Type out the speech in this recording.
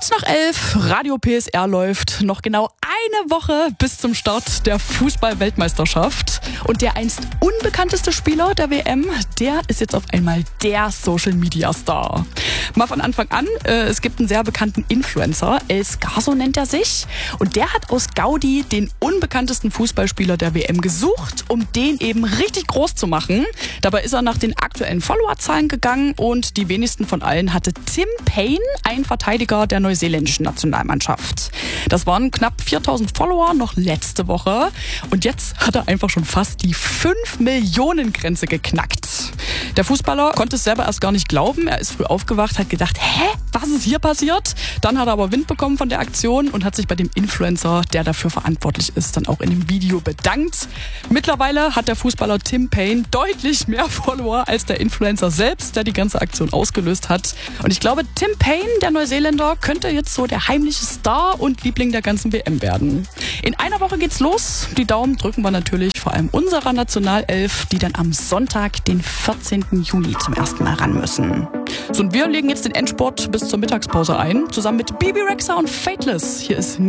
Kurz nach 11, Radio PSR läuft. Noch genau eine Woche bis zum Start der Fußball-Weltmeisterschaft. Und der einst unbekannteste Spieler der WM, der ist jetzt auf einmal der Social-Media-Star. Mal von Anfang an, es gibt einen sehr bekannten Influencer, El Scarso nennt er sich. Und der hat aus Gaudi den unbekanntesten Fußballspieler der WM gesucht, um den eben richtig groß zu machen. Dabei ist er nach den aktuellen Followerzahlen gegangen und die wenigsten von allen hatte Tim Paine, ein Verteidiger der neuseeländischen Nationalmannschaft. Das waren knapp 4000 Follower noch letzte Woche und jetzt hat er einfach schon fast die 5-Millionen-Grenze geknackt. Der Fußballer konnte es selber erst gar nicht glauben. Er ist früh aufgewacht, hat gedacht, was ist hier passiert? Dann hat er aber Wind bekommen von der Aktion und hat sich bei dem Influencer, der dafür verantwortlich ist, dann auch in dem Video bedankt. Mittlerweile hat der Fußballer Tim Paine deutlich mehr Follower als der Influencer selbst, der die ganze Aktion ausgelöst hat. Und ich glaube, Tim Paine, der Neuseeländer, könnte jetzt so der heimliche Star und Liebling der ganzen WM werden. In einer Woche geht's los. Die Daumen drücken wir natürlich vor allem unserer Nationalelf, die dann am Sonntag, den 14. Juni zum ersten Mal ran müssen. So, und wir legen jetzt den Endspurt bis zur Mittagspause ein, zusammen mit Bibi Rexha und Fateless. Hier ist